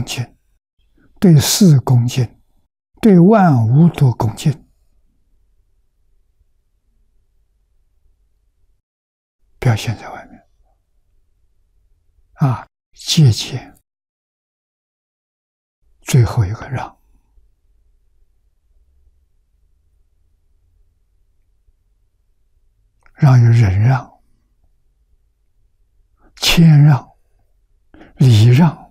敬，对事恭敬，对万物都恭敬，表现在外面。节俭，最后一个让，让有忍让、谦让、礼让。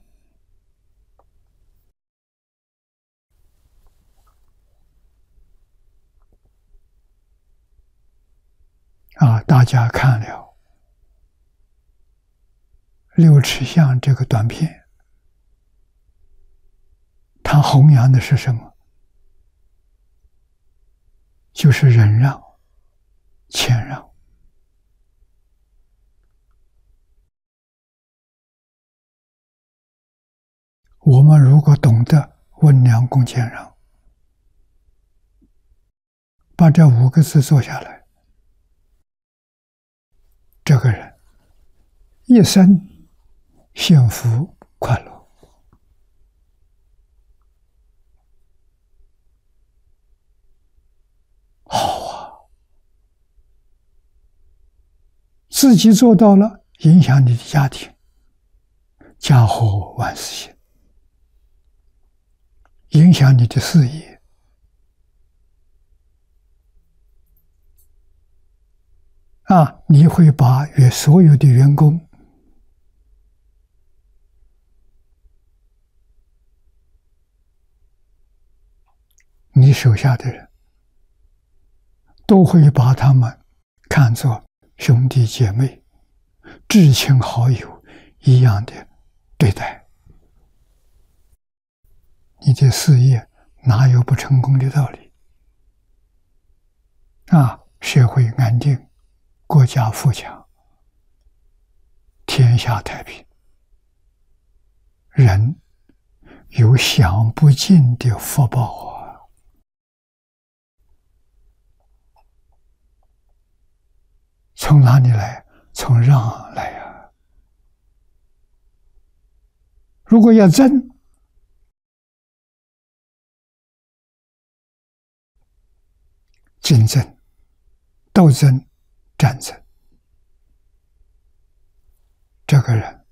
大家看了六尺巷这个短片，他弘扬的是什么？就是忍让、谦让。我们如果懂得温良恭俭让，把这5个字做下来，这个人一生幸福快乐。好啊，自己做到了，影响你的家庭，家和万事兴，影响你的事业，你会把所有的员工你手下的人都会把他们看作兄弟姐妹、至亲好友一样的对待。你的事业哪有不成功的道理？社会安定，国家富强，天下太平，人有享不尽的福报啊！从哪里来？从让来啊！如果要争，竞争、斗争、战争，这个人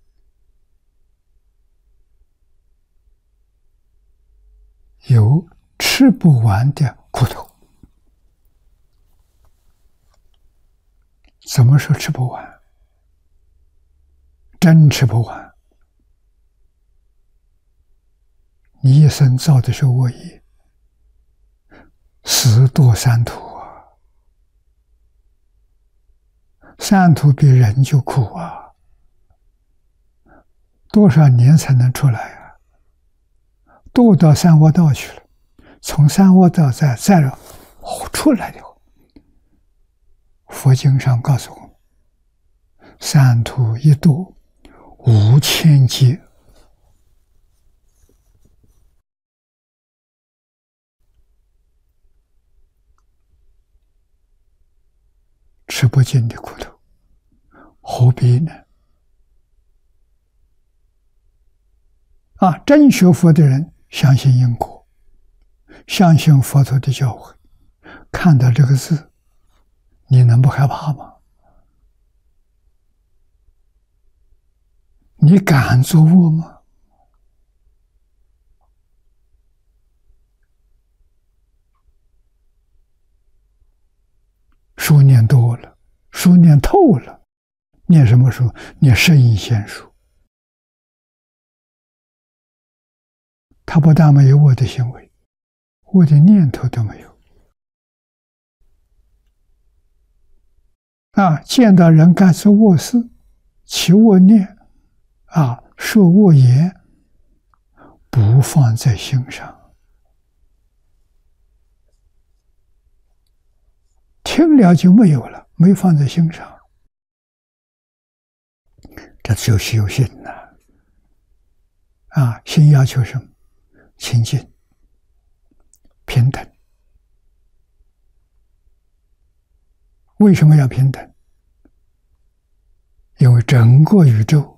有吃不完的苦头。怎么说吃不完？真吃不完。你一生造的是恶业，死堕三途啊！三途比人就苦啊！多少年才能出来啊？堕到三恶道去了，从三恶道再出来的。佛经上告诉我们，三途一堕5000劫。吃不尽的苦头，何必呢？真学佛的人相信因果，相信佛陀的教诲，看到这个字，你能不害怕吗？你敢作恶吗？书念多了，书念透了，念什么书？念圣隐仙书。他不但没有恶的行为，恶的念头都没有。见到人干出恶事，起恶念，说恶言，不放在心上，听了就没有了，没放在心上，这就是有心了。心要求什么？清净、平等。为什么要平等？因为整个宇宙